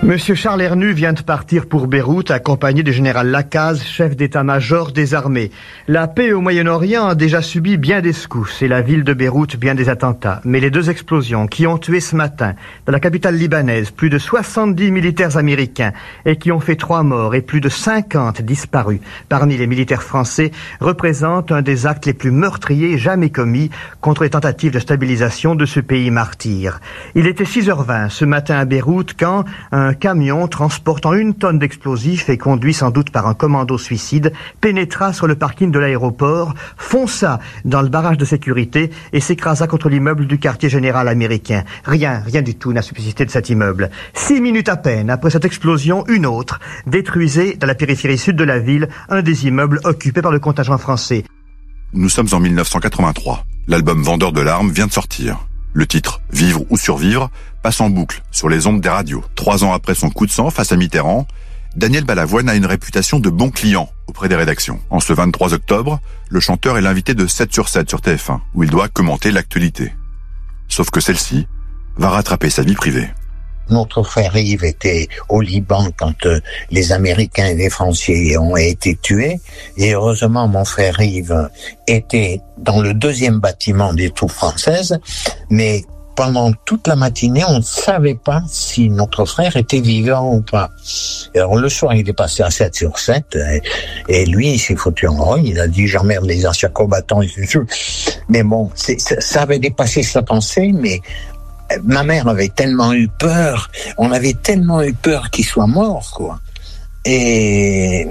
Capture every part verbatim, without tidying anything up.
Monsieur Charles Hernu vient de partir pour Beyrouth, accompagné du général Lacaze, chef d'état-major des armées. La paix au Moyen-Orient a déjà subi bien des secousses et la ville de Beyrouth bien des attentats. Mais les deux explosions qui ont tué ce matin, dans la capitale libanaise, plus de soixante-dix militaires américains et qui ont fait trois morts et plus de cinquante disparus parmi les militaires français, représentent un des actes les plus meurtriers jamais commis contre les tentatives de stabilisation de ce pays martyr. Il était six heures vingt ce matin à Beyrouth quand un Un camion transportant une tonne d'explosifs et conduit sans doute par un commando suicide pénétra sur le parking de l'aéroport, fonça dans le barrage de sécurité et s'écrasa contre l'immeuble du quartier général américain. Rien, rien du tout n'a subsisté de cet immeuble. Six minutes à peine après cette explosion, une autre détruisait dans la périphérie sud de la ville un des immeubles occupés par le contingent français. Nous sommes en mille neuf cent quatre-vingt-trois. L'album Vendeur de larmes vient de sortir. Le titre « Vivre ou survivre » passe en boucle sur les ondes des radios. Trois ans après son coup de sang face à Mitterrand, Daniel Balavoine a une réputation de bon client auprès des rédactions. En ce vingt-trois octobre, le chanteur est l'invité de sept sur sept sur T F un, où il doit commenter l'actualité. Sauf que celle-ci va rattraper sa vie privée. Notre frère Yves était au Liban quand euh, les Américains et les Français ont été tués. Et heureusement, mon frère Yves était dans le deuxième bâtiment des troupes françaises. Mais pendant toute la matinée, on ne savait pas si notre frère était vivant ou pas. Et alors le soir, il est passé à sept sur sept. Et, et lui, il s'est foutu en rôle. Il a dit « j'emmerde les anciens combattants ». Mais bon, c'est, ça, ça avait dépassé sa pensée, mais... Ma mère avait tellement eu peur, on avait tellement eu peur qu'il soit mort, quoi. Et,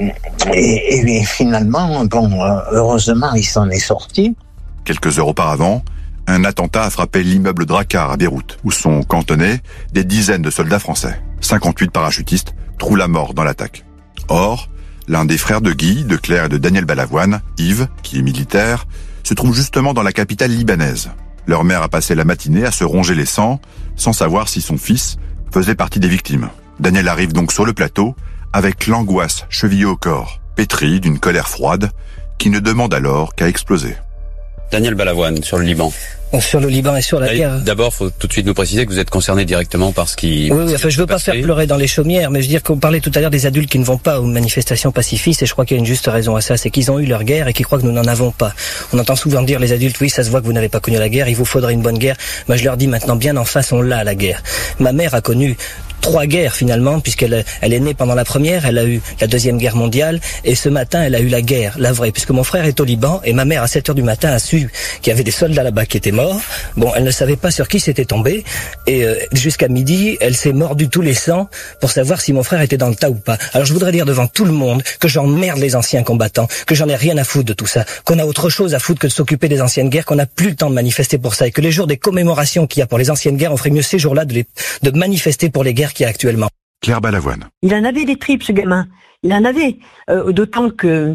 et, et finalement, bon, heureusement, il s'en est sorti. Quelques heures auparavant, un attentat a frappé l'immeuble Drakkar à Beyrouth, où sont cantonnés des dizaines de soldats français. cinquante-huit parachutistes trouvent la mort dans l'attaque. Or, l'un des frères de Guy, de Claire et de Daniel Balavoine, Yves, qui est militaire, se trouve justement dans la capitale libanaise. Leur mère a passé la matinée à se ronger les sangs, sans savoir si son fils faisait partie des victimes. Daniel arrive donc sur le plateau, avec l'angoisse chevillée au corps, pétri d'une colère froide, qui ne demande alors qu'à exploser. Daniel Balavoine, sur le Liban. Sur le Liban et sur la guerre. D'abord, faut tout de suite nous préciser que vous êtes concerné directement par ce qui... Oui, oui, enfin, je veux pas faire pleurer dans les chaumières, mais je veux dire qu'on parlait tout à l'heure des adultes qui ne vont pas aux manifestations pacifistes, et je crois qu'il y a une juste raison à ça, c'est qu'ils ont eu leur guerre et qu'ils croient que nous n'en avons pas. On entend souvent dire, les adultes, oui, ça se voit que vous n'avez pas connu la guerre, il vous faudrait une bonne guerre. Moi, je leur dis maintenant, bien en face, on l'a, la guerre. Ma mère a connu trois guerres finalement, puisqu'elle elle est née pendant la première, elle a eu la deuxième guerre mondiale, et ce matin elle a eu la guerre, la vraie, puisque mon frère est au Liban, et ma mère à sept heures du matin a su qu'il y avait des soldats là-bas qui étaient morts. Bon, elle ne savait pas sur qui c'était tombé, et euh, jusqu'à midi, elle s'est mordue tous les sangs pour savoir si mon frère était dans le tas ou pas. Alors je voudrais dire devant tout le monde que j'emmerde les anciens combattants, que j'en ai rien à foutre de tout ça, qu'on a autre chose à foutre que de s'occuper des anciennes guerres, qu'on n'a plus le temps de manifester pour ça, et que les jours des commémorations qu'il y a pour les anciennes guerres, on ferait mieux ces jours-là de, les, de manifester pour les guerres qu'il y a actuellement. Claire Balavoine. Il en avait des tripes, ce gamin. Il en avait. Euh, d'autant que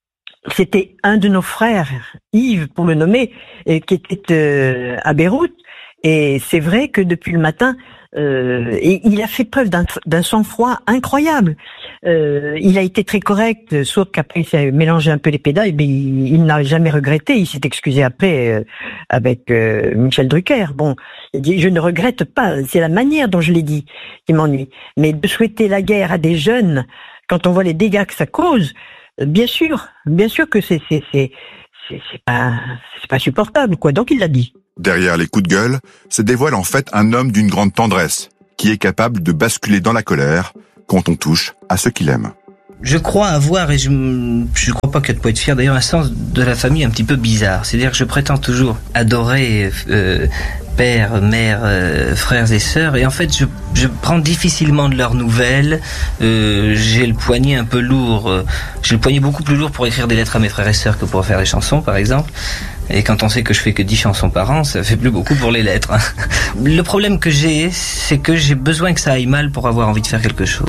c'était un de nos frères, Yves, pour le nommer, euh, qui était euh, à Beyrouth. Et c'est vrai que depuis le matin, euh, et il a fait preuve d'un, d'un sang-froid incroyable. Euh, il a été très correct, sauf qu'après il s'est mélangé un peu les pédales, mais il, il n'a jamais regretté. Il s'est excusé après euh, avec euh, Michel Drucker. Bon, il dit je ne regrette pas. C'est la manière dont je l'ai dit qui m'ennuie. Mais de souhaiter la guerre à des jeunes, quand on voit les dégâts que ça cause, bien sûr, bien sûr que c'est c'est c'est c'est, c'est pas c'est pas supportable, quoi. Donc il l'a dit. Derrière les coups de gueule se dévoile en fait un homme d'une grande tendresse, qui est capable de basculer dans la colère quand on touche à ceux qu'il aime. Je crois avoir, et je je crois pas qu'il y a de quoi être fier d'ailleurs, un sens de la famille un petit peu bizarre. C'est-à-dire que je prétends toujours adorer euh, père, mère, euh, frères et sœurs, et en fait je, je prends difficilement de leurs nouvelles. Euh, j'ai le poignet un peu lourd, euh, j'ai le poignet beaucoup plus lourd pour écrire des lettres à mes frères et sœurs que pour faire des chansons, par exemple. Et quand on sait que je fais que dix chansons par an, ça fait plus beaucoup pour les lettres. Le problème que j'ai, c'est que j'ai besoin que ça aille mal pour avoir envie de faire quelque chose.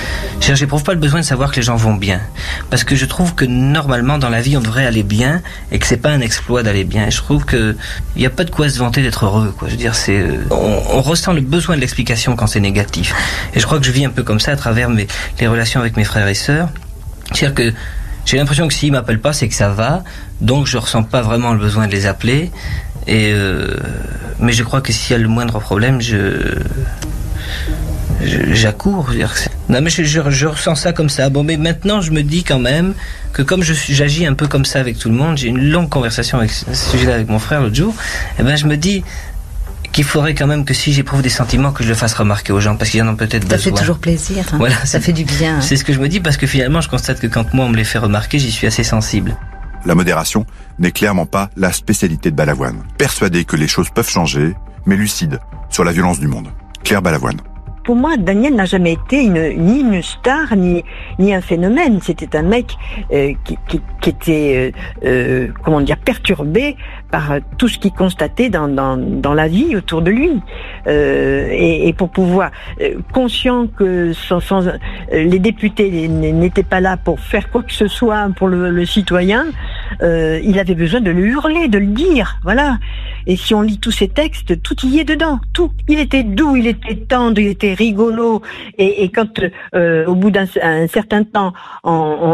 Je n'éprouve pas le besoin de savoir que les gens vont bien. Parce que je trouve que normalement, dans la vie, on devrait aller bien, et que c'est pas un exploit d'aller bien. Et je trouve que il y a pas de quoi se vanter d'être heureux, quoi. Je veux dire, c'est, on, on ressent le besoin de l'explication quand c'est négatif. Et je crois que je vis un peu comme ça à travers mes, les relations avec mes frères et sœurs. C'est-à-dire que j'ai l'impression que s'ils m'appellent pas, c'est que ça va, donc je ressens pas vraiment le besoin de les appeler. Et euh, mais je crois que s'il y a le moindre problème, je j'accours. Non mais je, je, je ressens ça comme ça. Bon, mais maintenant je me dis quand même que comme je suis, j'agis un peu comme ça avec tout le monde, j'ai une longue conversation avec ce sujet-là avec mon frère l'autre jour. Et ben je me dis qu'il faudrait quand même que si j'éprouve des sentiments, que je le fasse remarquer aux gens, parce qu'ils en ont peut-être besoin. Ça fait toujours plaisir. Hein. Voilà, ça fait du bien. C'est ce que je me dis, parce que finalement, je constate que quand moi on me les fait remarquer, j'y suis assez sensible. La modération n'est clairement pas la spécialité de Balavoine. Persuadé que les choses peuvent changer, mais lucide sur la violence du monde. Claire Balavoine. Pour moi, Daniel n'a jamais été une, ni une star, ni, ni un phénomène. C'était un mec euh, qui, qui, qui était, euh, euh, comment dire, perturbé par tout ce qu'il constatait dans, dans, dans la vie autour de lui. Euh, et, et pour pouvoir, euh, conscient que sans, sans, euh, les députés n'étaient pas là pour faire quoi que ce soit pour le, le citoyen, euh, il avait besoin de le hurler, de le dire. Voilà. Et si on lit tous ces textes, tout y est dedans. Tout. Il était doux, il était tendre, il était rigolo, et, et quand euh, au bout d'un un certain temps on,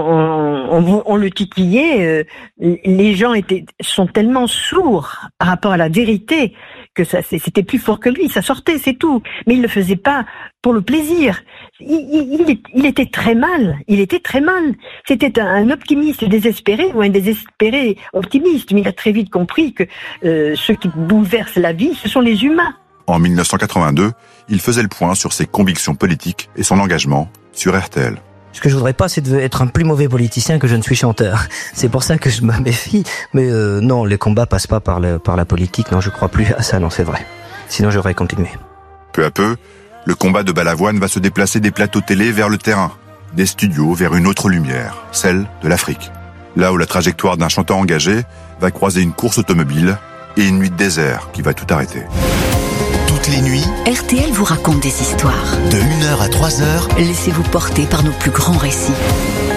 on, on, on le titillait, euh, les gens étaient sont tellement sourds par rapport à la vérité que ça c'était plus fort que lui, ça sortait, c'est tout. Mais il le faisait pas pour le plaisir. Il, il, il était très mal, il était très mal. C'était un, un optimiste désespéré ou un désespéré optimiste, mais il a très vite compris que euh, ce qui bouleverse la vie, ce sont les humains. En mille neuf cent quatre-vingt-deux, il faisait le point sur ses convictions politiques et son engagement sur R T L. Ce que je voudrais pas, c'est d'être un plus mauvais politicien que je ne suis chanteur. C'est pour ça que je me méfie. Mais euh, non, les combats passent pas par, le, par la politique. Non, je crois plus à ça, non, c'est vrai. Sinon, j'aurais continué. Peu à peu, le combat de Balavoine va se déplacer des plateaux télé vers le terrain, des studios vers une autre lumière, celle de l'Afrique. Là où la trajectoire d'un chanteur engagé va croiser une course automobile et une nuit de désert qui va tout arrêter. Toutes les nuits, R T L vous raconte des histoires. De une heure à trois heures, Laissez-vous porter par nos plus grands récits.